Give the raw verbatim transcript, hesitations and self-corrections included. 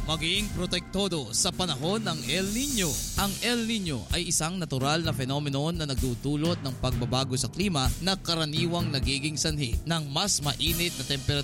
Maging protektado sa panahon ng El Nino. Ang El Nino ay isang natural na phenomenon na nagdudulot ng pagbabago sa klima na karaniwang nagiging sanhi ng mas mainit na temperatura